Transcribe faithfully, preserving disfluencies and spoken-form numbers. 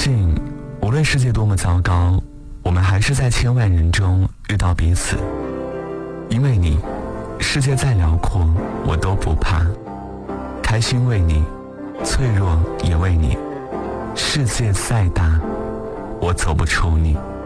信无论世界多么糟糕，我们还是在千万人中遇到彼此。因为你，世界再辽阔我都不怕，开心为你，脆弱也为你，世界再大我走不出你。